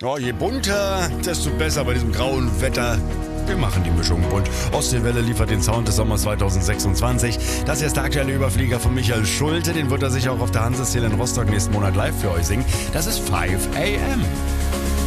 Ja, je bunter, desto besser bei diesem grauen Wetter. Wir machen die Mischung bunt. Ostseewelle liefert den Sound des Sommers 2026. Das hier ist der aktuelle Überflieger von Michael Schulte. Den wird er sich auch auf der Hanseszähl in Rostock nächsten Monat live für euch singen. Das ist 5 AM.